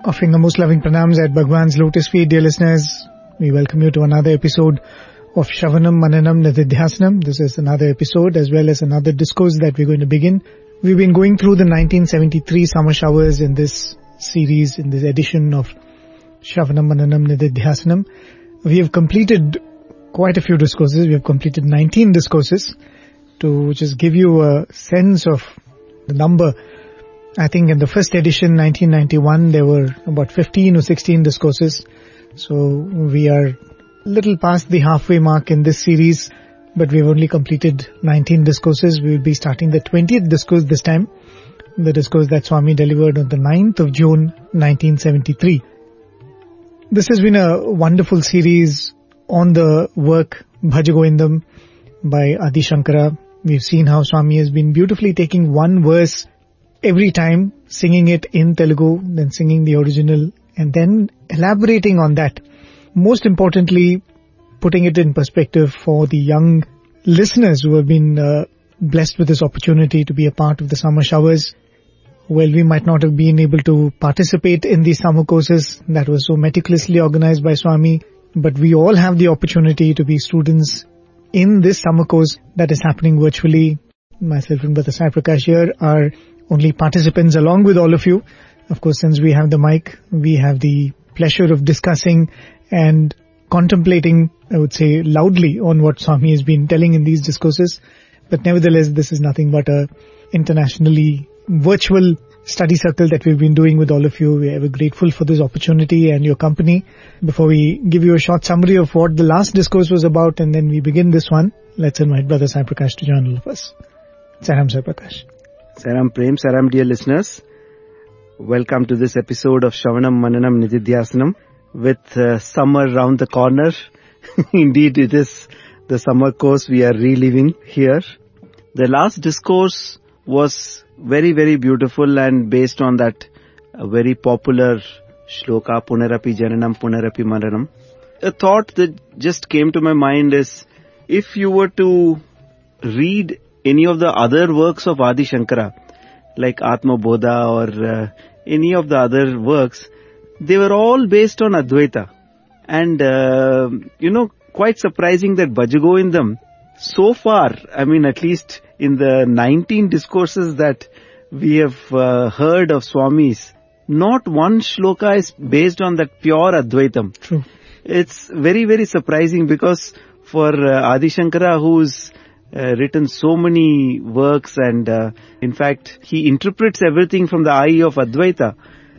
Offering the most loving pranams at Bhagwan's lotus feet, dear listeners. We welcome you to another episode of Shravanam Mananam Nididhyasanam. This is another episode as well as another discourse that we're going to begin. We've been going through the 1973 summer showers in this series, in this edition of Shravanam Mananam Nididhyasanam. We have completed quite a few discourses. We have completed 19 discourses to just give you a sense of the number. I think in the first edition, 1991, there were about 15 or 16 discourses. So we are a little past the halfway mark in this series, but we've only completed 19 discourses. We will be starting the 20th discourse this time, the discourse that Swami delivered on the 9th of June, 1973. This has been a wonderful series on the work Bhaj Govindam by Adi Shankara. We've seen how Swami has been beautifully taking one verse every time, singing it in Telugu, then singing the original, and then elaborating on that. Most importantly, putting it in perspective for the young listeners who have been blessed with this opportunity to be a part of the summer showers. Well, we might not have been able to participate in these summer courses that were so meticulously organized by Swami, but we all have the opportunity to be students in this summer course that is happening virtually. Myself and Brother Sai Prakash here are only participants along with all of you. Of course, since we have the mic, we have the pleasure of discussing and contemplating, I would say, loudly on what Swami has been telling in these discourses. But nevertheless, this is nothing but a internationally virtual study circle that we've been doing with all of you. We are ever grateful for this opportunity and your company. Before we give you a short summary of what the last discourse was about and then we begin this one, let's invite Brother Sai Prakash to join all of us. Saram Sai Prakash. Saram Prem, Saram dear listeners. Welcome to this episode of Shravanam Mananam Nididhyasanam with summer round the corner. Indeed, it is the summer course we are reliving here. The last discourse was very, very beautiful and based on that very popular shloka, Punarapi Jananam, Punarapi Maranam. A thought that just came to my mind is, if you were to read any of the other works of Adi Shankara, like Atma Bodha or any of the other works, they were all based on Advaita. And, quite surprising that Bhaj Govindam, so far, at least in the 19 discourses that we have heard of Swami's, not one shloka is based on that pure Advaitam. True. It's very, very surprising because for Adi Shankara, who's written so many works and in fact he interprets everything from the eye of Advaita.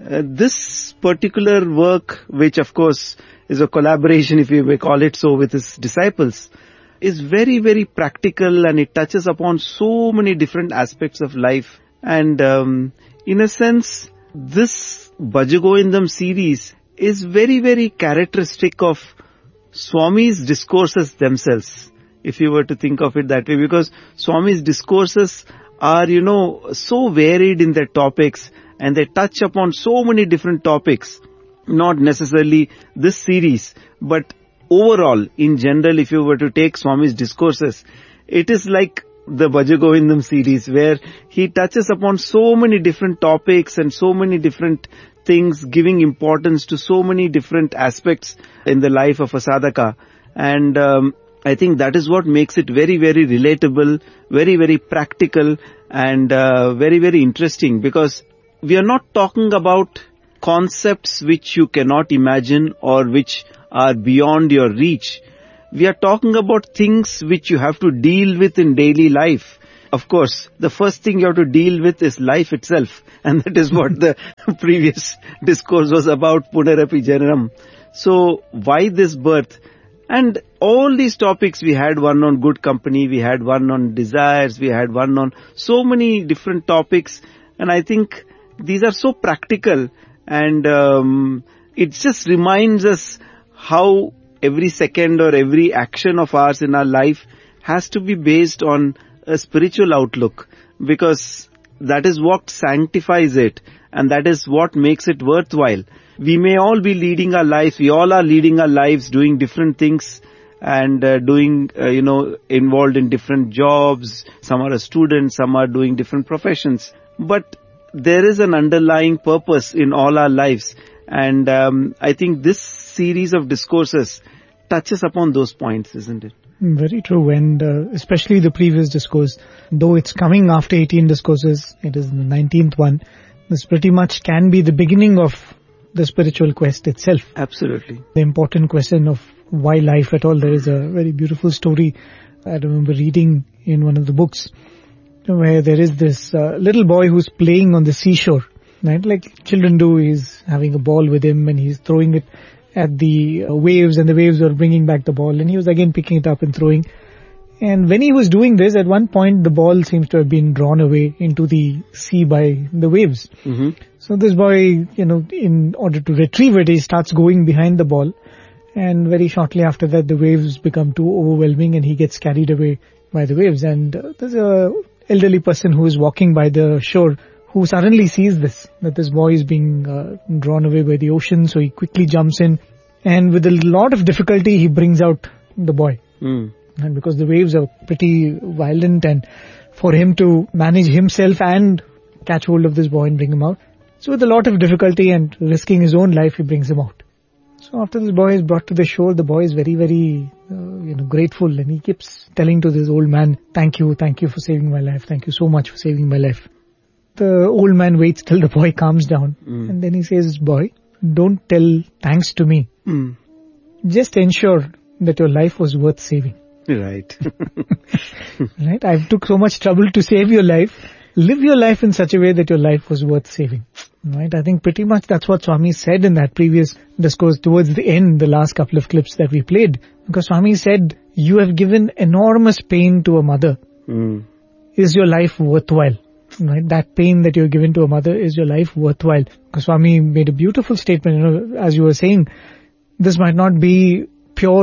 This particular work, which of course is a collaboration, if you may call it so, with his disciples, is very, very practical and it touches upon so many different aspects of life. And in a sense, this Bhaj Govindam series is very, very characteristic of Swami's discourses themselves, if you were to think of it that way, because Swami's discourses are, so varied in their topics and they touch upon so many different topics. Not necessarily this series, but overall, in general, if you were to take Swami's discourses, it is like the Bhaj Govindam series where he touches upon so many different topics and so many different things, giving importance to so many different aspects in the life of a sadhaka. And I think that is what makes it very, very relatable, very, very practical and very, very interesting, because we are not talking about concepts which you cannot imagine or which are beyond your reach. We are talking about things which you have to deal with in daily life. Of course, the first thing you have to deal with is life itself. And that is what the previous discourse was about, Punarapi Jananam. So why this birth? And all these topics, we had one on good company, we had one on desires, we had one on so many different topics. And I think these are so practical and it just reminds us how every second or every action of ours in our life has to be based on a spiritual outlook, because that is what sanctifies it and that is what makes it worthwhile. We may all be leading our lives, we all are leading our lives doing different things and involved in different jobs. Some are a student, some are doing different professions. But there is an underlying purpose in all our lives. And I think this series of discourses touches upon those points, isn't it? Very true, and especially the previous discourse, though it's coming after 18 discourses, it is the 19th one. This pretty much can be the beginning of the spiritual quest itself. Absolutely. The important question of why life at all. There is a very beautiful story I remember reading in one of the books, where there is this little boy who's playing on the seashore, right? Like children do. He's having a ball with him and he's throwing it at the waves, and the waves were bringing back the ball, and he was again picking it up and throwing. And when he was doing this, at one point the ball seems to have been drawn away into the sea by the waves. Mm-hmm. So this boy, in order to retrieve it, he starts going behind the ball, and very shortly after that the waves become too overwhelming and he gets carried away by the waves. And there's a elderly person who is walking by the shore who suddenly sees that this boy is being drawn away by the ocean, so he quickly jumps in, and with a lot of difficulty he brings out the boy. And because the waves are pretty violent, and for him to manage himself and catch hold of this boy and bring him out, so with a lot of difficulty and risking his own life, he brings him out. So after this boy is brought to the shore, the boy is very, very grateful, and he keeps telling to this old man, thank you for saving my life, thank you so much for saving my life. The old man waits till the boy calms down, and then he says, boy, don't tell thanks to me. Just ensure that your life was worth saving. Right. Right? I took so much trouble to save your life. Live your life in such a way that your life was worth saving. Right? I think pretty much that's what Swami said in that previous discourse towards the end, the last couple of clips that we played. Because Swami said, you have given enormous pain to a mother. Is your life worthwhile? Right? That pain that you're given to a mother, is your life worthwhile? Because Swami made a beautiful statement, as you were saying, this might not be pure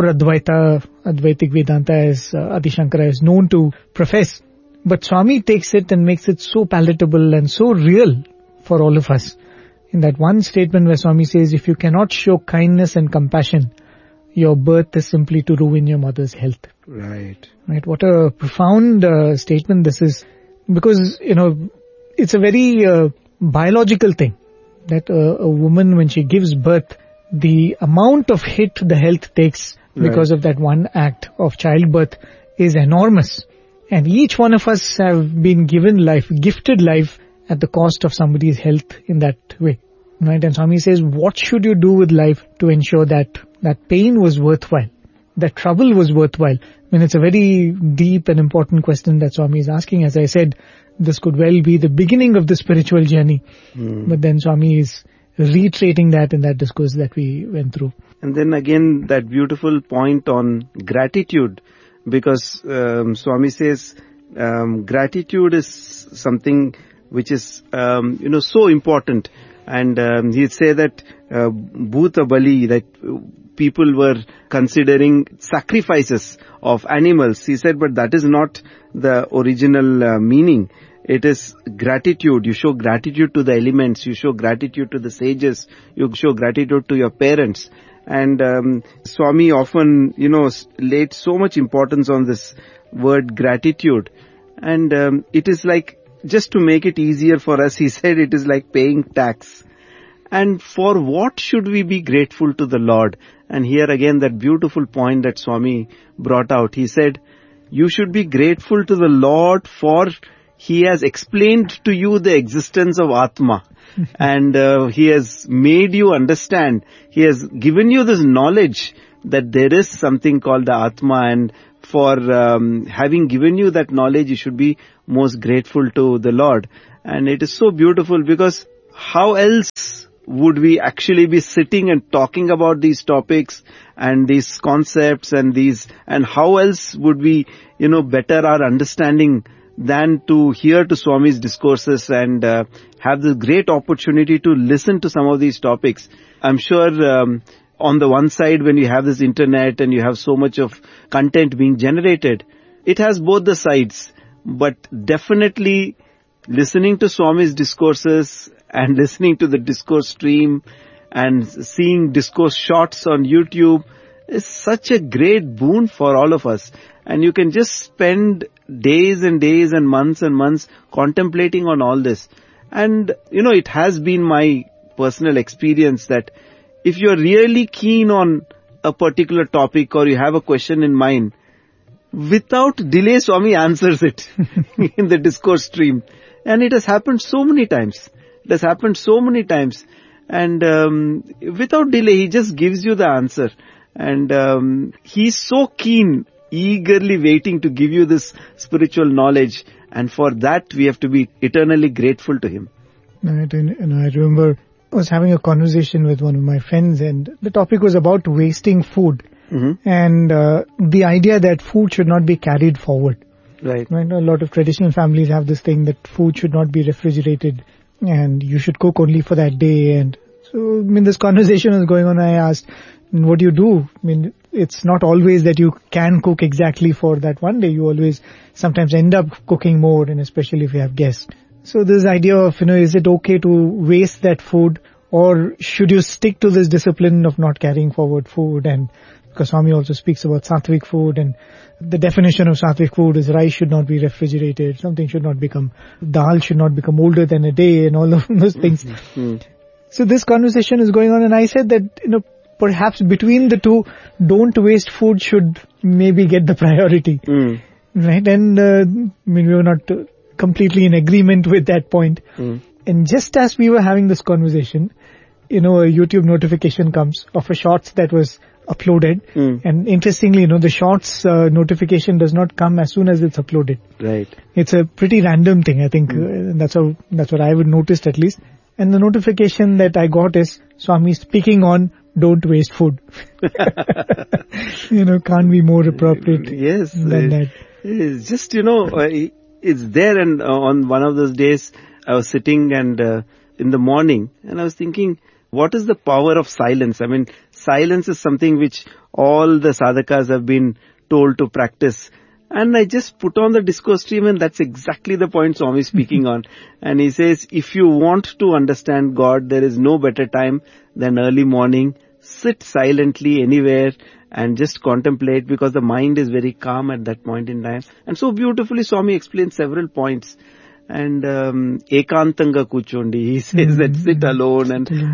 Advaitic Vedanta as Adi Shankara is known to profess, but Swami takes it and makes it so palatable and so real for all of us. In that one statement where Swami says, if you cannot show kindness and compassion, your birth is simply to ruin your mother's health. Right. Right. What a profound statement this is. Because, it's a very biological thing that a woman, when she gives birth, the amount of hit the health takes because of that one act of childbirth is enormous. And each one of us have been given life, gifted life at the cost of somebody's health in that way. Right? And Swami says, what should you do with life to ensure that that pain was worthwhile, that trouble was worthwhile? I mean, it's a very deep and important question that Swami is asking. As I said, this could well be the beginning of the spiritual journey. But then Swami is reiterating that in that discourse that we went through. And then again, that beautiful point on gratitude, because Swami says gratitude is something which is, so important. And he'd say that Bhuta Bali, that people were considering sacrifices of animals. He said, but that is not the original meaning. It is gratitude. You show gratitude to the elements. You show gratitude to the sages. You show gratitude to your parents. And Swami often, laid so much importance on this word gratitude. And it is like, just to make it easier for us, he said it is like paying tax. And for what should we be grateful to the Lord? And here again, that beautiful point that Swami brought out. He said, you should be grateful to the Lord for He has explained to you the existence of Atma. And He has made you understand. He has given you this knowledge that there is something called the Atma. And for having given you that knowledge, you should be most grateful to the Lord. And it is so beautiful, because how else would we actually be sitting and talking about these topics and these concepts and how else would we, better our understanding than to hear to Swami's discourses and have the great opportunity to listen to some of these topics. I'm sure on the one side, when you have this internet and you have so much of content being generated, it has both the sides. But definitely listening to Swami's discourses and listening to the discourse stream and seeing discourse shots on YouTube is such a great boon for all of us. And you can just spend days and days and months contemplating on all this. And, it has been my personal experience that if you're really keen on a particular topic or you have a question in mind, without delay Swami answers it in the discourse stream. And it has happened so many times. And without delay, he just gives you the answer. And he's so keen, eagerly waiting to give you this spiritual knowledge. And for that, we have to be eternally grateful to him. Right, and I remember I was having a conversation with one of my friends, and the topic was about wasting food. Mm-hmm. And the idea that food should not be carried forward. Right. A lot of traditional families have this thing that food should not be refrigerated and you should cook only for that day. And so, this conversation was going on. I asked, what do you do? It's not always that you can cook exactly for that one day. You always sometimes end up cooking more, and especially if you have guests. So this idea of, is it okay to waste that food, or should you stick to this discipline of not carrying forward food? And because Swami also speaks about sattvic food, and the definition of sattvic food is rice should not be refrigerated, something should not become, dal should not become older than a day, and all of those things. Mm-hmm. So this conversation is going on, and I said that, perhaps between the two, don't waste food should maybe get the priority. Mm. Right? And we were not completely in agreement with that point. Mm. And just as we were having this conversation, a YouTube notification comes of a shorts that was uploaded. Mm. And interestingly, the shorts notification does not come as soon as it's uploaded. Right. It's a pretty random thing, I think. That's what I would noticed at least. And the notification that I got is Swami speaking on don't waste food. Can't be more appropriate than that. It's just, it's there. And on one of those days, I was sitting and in the morning, and I was thinking, what is the power of silence? Silence is something which all the sadhakas have been told to practice. And I just put on the discourse stream, and that's exactly the point Swami is speaking on. And he says, if you want to understand God, there is no better time than early morning. Sit silently anywhere and just contemplate, because the mind is very calm at that point in time. And so beautifully Swami explains several points. And ekantanga kuchondi, he says that sit alone,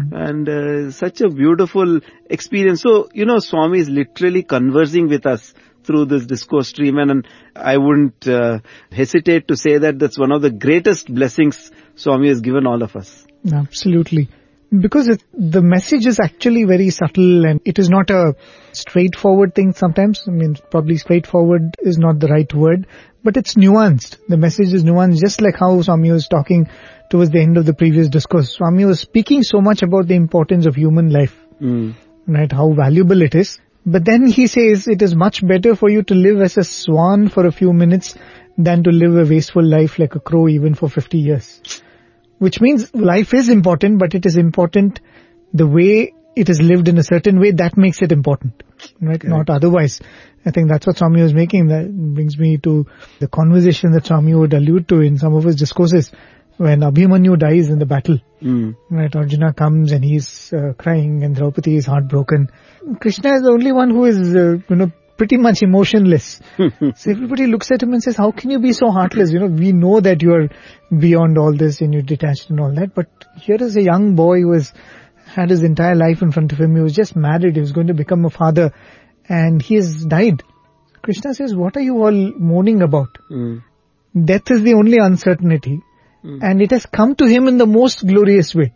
and such a beautiful experience. So, Swami is literally conversing with us through this discourse stream, and I wouldn't hesitate to say that that's one of the greatest blessings Swami has given all of us. Absolutely. Because the message is actually very subtle, and it is not a straightforward thing sometimes. Probably straightforward is not the right word, but it's nuanced. The message is nuanced, just like how Swami was talking towards the end of the previous discourse. Swami was speaking so much about the importance of human life, right? How valuable it is. But then he says it is much better for you to live as a swan for a few minutes than to live a wasteful life like a crow even for 50 years. Which means life is important, but it is important the way it is lived in a certain way, that makes it important, right? Okay. Not otherwise. I think that's what Swami was making. That brings me to the conversation that Swami would allude to in some of his discourses when Abhimanyu dies in the battle. Right? Arjuna comes and he's crying, and Draupadi is heartbroken. Krishna is the only one who is, pretty much emotionless. So everybody looks at him and says, how can you be so heartless? We know that you are beyond all this and you're detached and all that. But here is a young boy who has had his entire life in front of him. He was just married. He was going to become a father, and he has died. Krishna says, what are you all mourning about? Death is the only uncertainty. And it has come to him in the most glorious way.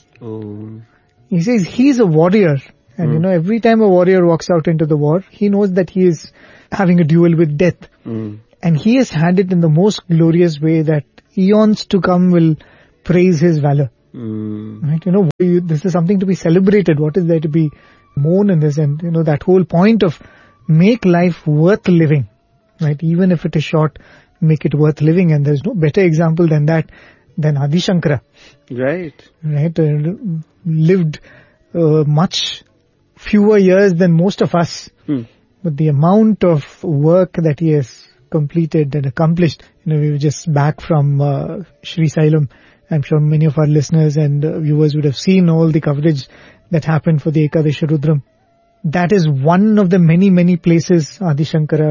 He says he's a warrior. And every time a warrior walks out into the war, he knows that he is having a duel with death. And he has had it in the most glorious way that eons to come will praise his valor. Right? This is something to be celebrated. What is there to be mourned in this? And, that whole point of make life worth living, right? Even if it is short, make it worth living. And there's no better example than that, than Adi Shankara. Right. Right? Lived much fewer years than most of us. But the amount of work that he has completed and accomplished, we were just back from Sri Sailam. I'm sure many of our listeners and viewers would have seen all the coverage that happened for the Ekadasha Rudram. That is one of the many, many places Adi Shankara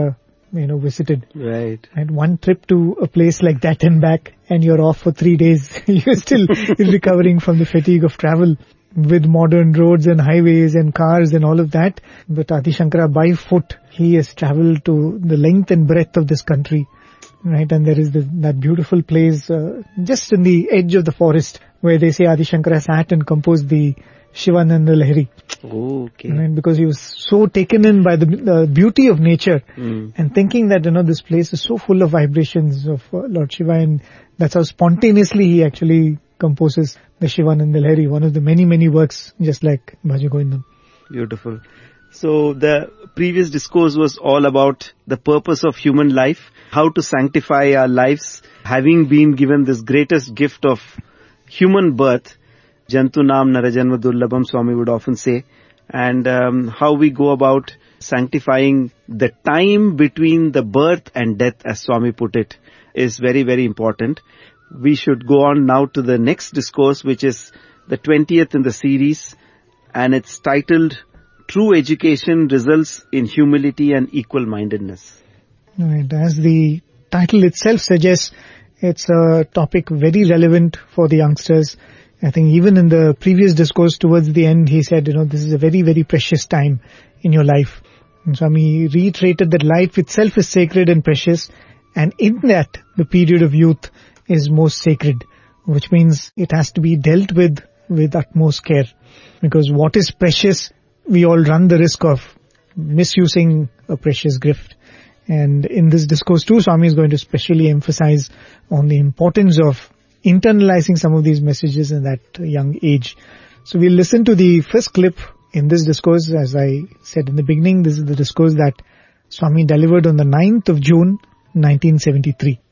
visited. Right. And one trip to a place like that and back, and you're off for 3 days. You're still recovering from the fatigue of travel with modern roads and highways and cars and all of that. But Adi Shankara, by foot, he has traveled to the length and breadth of this country. Right, and there is that beautiful place just in the edge of the forest where they say Adi Shankara sat and composed the Shivananda Lahiri. Okay. Right, because he was so taken in by the beauty of nature and thinking that, this place is so full of vibrations of Lord Shiva, and that's how spontaneously he actually composes the Shivananda Lahiri, one of the many, many works, just like Bhaja Govindam. Beautiful. So the previous discourse was all about the purpose of human life, how to sanctify our lives, having been given this greatest gift of human birth. Jantu Nam Narajanma Durlabham, Swami would often say, and how we go about sanctifying the time between the birth and death, as Swami put it, is very, very important. We should go on now to the next discourse, which is the 20th in the series, and it's titled True Education Results in Humility and Equal-Mindedness. Right, as the title itself suggests, it's a topic very relevant for the youngsters. I think even in the previous discourse towards the end, he said, this is a very, very precious time in your life. And Swami reiterated that life itself is sacred and precious, and in that, the period of youth is most sacred, which means it has to be dealt with utmost care. Because what is precious, we all run the risk of misusing a precious gift. And in this discourse too, Swami is going to specially emphasize on the importance of internalizing some of these messages in that young age. So we'll listen to the first clip in this discourse. As I said in the beginning, this is the discourse that Swami delivered on the 9th of June, 1973.